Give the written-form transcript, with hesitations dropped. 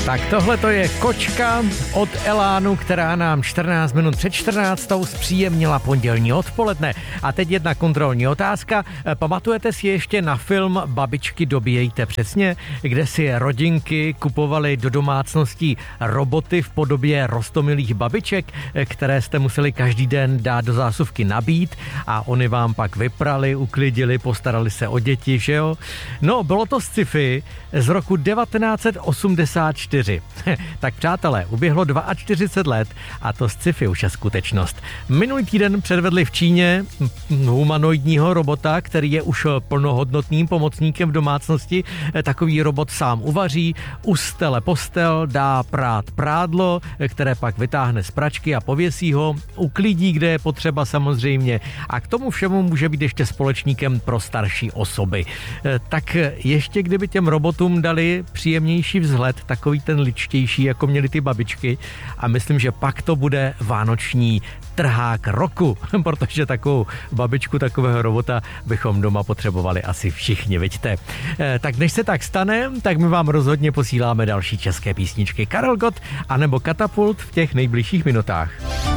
Tak tohle to je Kočka od Elánu, která nám 14 minut před 14. zpříjemnila pondělní odpoledne. A teď jedna kontrolní otázka. Pamatujete si ještě na film Babičky dobíjejte přesně, kde si rodinky kupovaly do domácností roboty v podobě roztomilých babiček, které jste museli každý den dát do zásuvky nabít a oni vám pak vyprali, uklidili, postarali se o děti, že jo? No, bylo to sci-fi z roku 1984. Tak přátelé, uběhlo 42 let a to sci-fi už je skutečnost. Minulý týden předvedli v Číně humanoidního robota, který je už plnohodnotným pomocníkem v domácnosti. Takový robot sám uvaří, ustele postel, dá prát prádlo, které pak vytáhne z pračky a pověsí ho, uklidí, kde je potřeba samozřejmě. A k tomu všemu může být ještě společníkem pro starší osoby. Tak ještě kdyby těm robotům dali příjemnější vzhled, takový ten ličtější, jako měli ty babičky, a myslím, že pak to bude vánoční trhák roku, protože takovou babičku, takového robota bychom doma potřebovali asi všichni, vidíte. Tak než se tak stane, tak my vám rozhodně posíláme další české písničky Karel Gott anebo Katapult v těch nejbližších minutách.